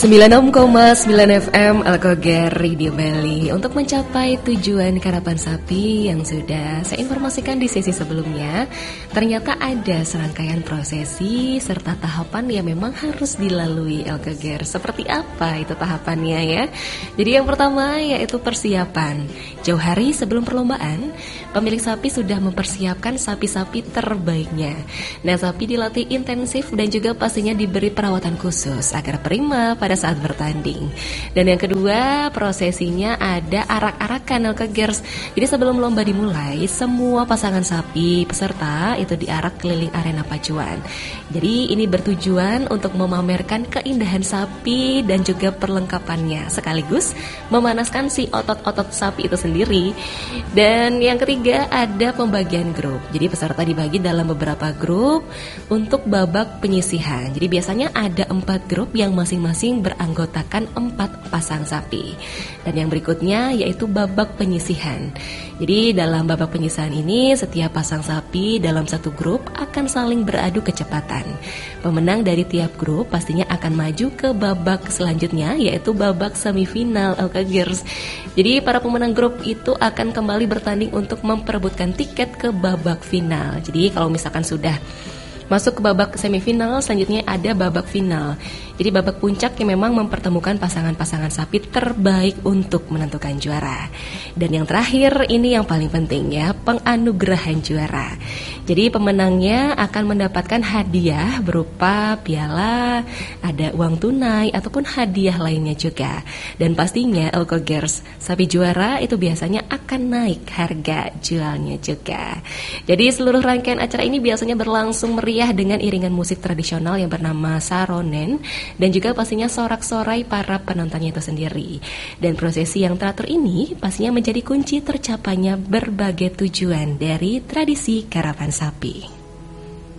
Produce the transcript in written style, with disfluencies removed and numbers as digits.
96,9 FM Alkoger Radio Bali. Untuk mencapai tujuan karapan sapi yang sudah saya informasikan di sesi sebelumnya, ternyata ada serangkaian prosesi serta tahapan yang memang harus dilalui Alkoger. Seperti apa itu tahapannya ya? Jadi yang pertama yaitu persiapan. Jauh hari sebelum perlombaan, pemilik sapi sudah mempersiapkan sapi-sapi terbaiknya. Nah, sapi dilatih intensif dan juga pastinya diberi perawatan khusus agar prima pada saat bertanding. Dan yang kedua, prosesinya ada arak-arakan Alkegers. Jadi sebelum lomba dimulai, semua pasangan sapi peserta itu diarak keliling arena pacuan. Jadi ini bertujuan untuk memamerkan keindahan sapi dan juga perlengkapannya, sekaligus memanaskan si otot-otot sapi itu sendiri. Dan yang ketiga ada pembagian grup. Jadi peserta dibagi dalam beberapa grup untuk babak penyisihan. Jadi biasanya ada 4 grup yang masing-masing beranggotakan 4 pasang sapi. Dan yang berikutnya yaitu babak penyisihan. Jadi dalam babak penyisihan ini setiap pasang sapi dalam satu grup akan saling beradu kecepatan. Pemenang dari tiap grup pastinya akan maju ke babak selanjutnya yaitu babak semifinal Alkegers. Jadi para pemenang grup itu akan kembali bertanding untuk memperebutkan tiket ke babak final. Jadi kalau misalkan sudah masuk ke babak semifinal, selanjutnya ada babak final. Jadi babak puncak yang memang mempertemukan pasangan-pasangan sapi terbaik untuk menentukan juara. Dan yang terakhir ini yang paling penting ya, penganugerahan juara. Jadi pemenangnya akan mendapatkan hadiah berupa piala, ada uang tunai ataupun hadiah lainnya juga. Dan pastinya Alkogers, sapi juara itu biasanya akan naik harga jualnya juga. Jadi seluruh rangkaian acara ini biasanya berlangsung meriah dengan iringan musik tradisional yang bernama saronen dan juga pastinya sorak-sorai para penontonnya itu sendiri. Dan prosesi yang teratur ini pastinya menjadi kunci tercapainya berbagai tujuan dari tradisi karapan sapi.